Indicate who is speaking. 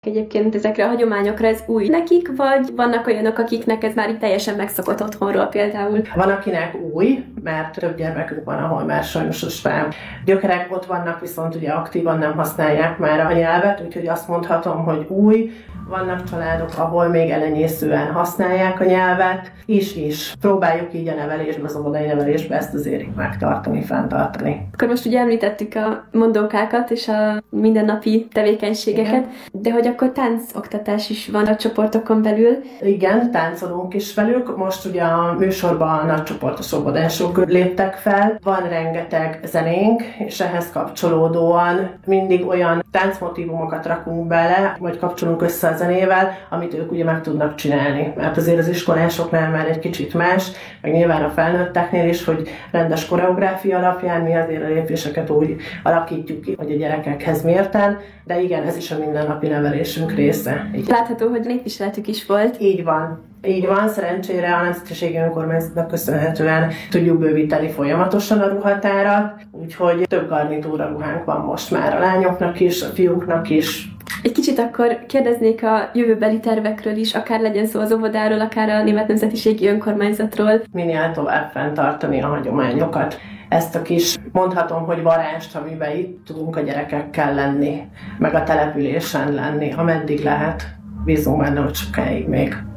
Speaker 1: egyébként ezekre a hagyományokra, ez új nekik, vagy vannak olyanok, akiknek ez már így teljesen megszokott otthonról például?
Speaker 2: Van, akinek új, mert több gyermekük van, ahol már sajnos a spán gyökerek ott vannak, viszont ugye aktívan nem használják már a nyelvet, úgyhogy azt mondhatom, hogy új. Vannak családok, ahol még elenyészően használják a nyelvet, is próbáljuk így a nevelésbe, az óvodai nevelésbe ezt azért megtartani, fenntartani.
Speaker 1: Akkor most ugye említettük a mondókákat és a mindennapi tevékenységeket, igen. De hogy akkor táncoktatás is van a csoportokon belül?
Speaker 2: Igen, táncolunk is velük. Most ugye a műsorban a nagycsoportos óvodások léptek fel. Van rengeteg zenénk, és ehhez kapcsolódóan mindig olyan táncmotívumokat rakunk bele, vagy kapcsolunk össze a zenével, amit ők ugye meg tudnak csinálni. Mert azért az iskolásoknál már egy kicsit más, meg nyilván a felnőtteknél is, hogy rendes koreográfia alapján mi azért a lépéseket úgy alakítjuk ki, hogy a gyerekekhez mérten, de igen, ez is a mindennapi nevelésünk része.
Speaker 1: Látható, hogy népviseletük is volt.
Speaker 2: Így van. Így van, szerencsére a Nemzetiségi Önkormányzatnak köszönhetően tudjuk bővíteni folyamatosan a ruhatárat, úgyhogy több garnitúra ruhánk van most már a lányoknak is, a fiúknak is.
Speaker 1: Egy kicsit akkor kérdeznék a jövőbeli tervekről is, akár legyen szó az óvodáról, akár a Német Nemzetiségi Önkormányzatról.
Speaker 2: Minél tovább fenntartani a hagyományokat. Ezt a kis, mondhatom, hogy varást, amiben itt tudunk a gyerekekkel lenni, meg a településen lenni, ameddig lehet. Bízunk benne, hogy sokáig még.